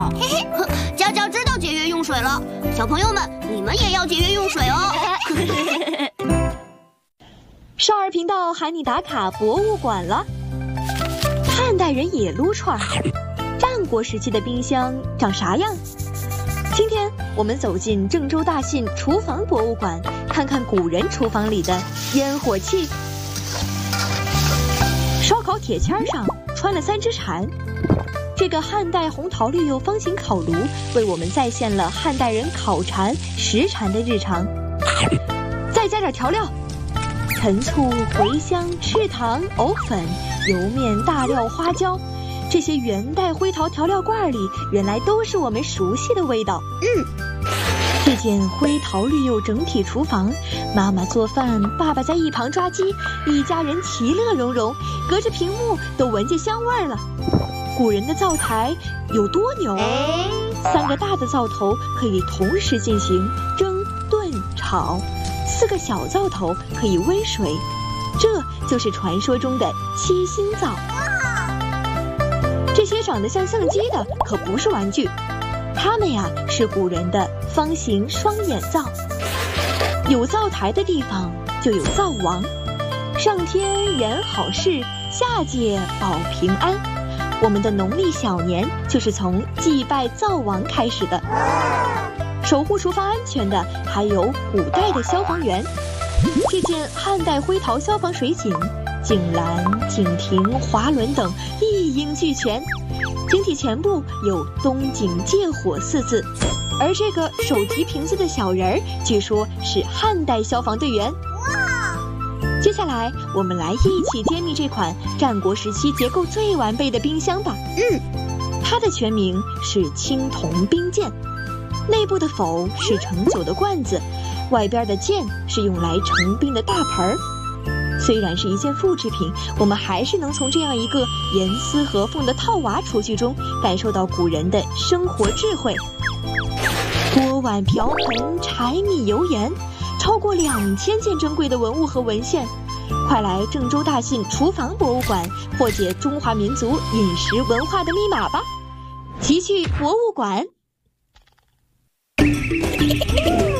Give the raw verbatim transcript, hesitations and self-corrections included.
嘿嘿，佳佳知道节约用水了，小朋友们，你们也要节约用水哦。 少儿频道喊你打卡博物馆了。汉代人也撸串，战国时期的冰箱长啥样？今天我们走进郑州大信厨房博物馆，看看古人厨房里的烟火气。烧烤铁签上穿了三只蝉，这个汉代红陶绿釉方形烤炉为我们再现了汉代人烤蝉、食蝉的日常。再加点调料，陈醋、茴香、赤糖、藕粉、油面、大料、花椒，这些元代灰陶调料罐里原来都是我们熟悉的味道。 嗯， 这间灰陶绿釉整体厨房，妈妈做饭，爸爸在一旁抓鸡，一家人其乐融融，隔着屏幕都闻见香味了。古人的灶台有多牛？三个大的灶头可以同时进行蒸、炖、炒，四个小灶头可以煨水，这就是传说中的七星灶。这些长得像相机的可不是玩具，它们呀是古人的方形双眼灶。有灶台的地方就有灶王，上天言好事，下界保平安。我们的农历小年就是从祭拜灶王开始的。守护厨房安全的还有古代的消防员。这件汉代灰陶消防水井，井栏、井亭、滑轮等一应俱全。井体前部有东井借火四字，而这个手提瓶子的小人儿，据说是汉代消防队员。接下来我们来一起揭秘这款战国时期结构最完备的冰箱吧。 嗯， 它的全名是青铜冰鉴，内部的否是盛酒的罐子，外边的鉴是用来盛冰的大盆儿。虽然是一件复制品，我们还是能从这样一个严丝合缝的套娃厨具中感受到古人的生活智慧。锅碗瓢盆、柴米油盐，超过两千件珍贵的文物和文献。快来郑州大信厨房博物馆破解中华民族饮食文化的密码吧！奇趣博物馆。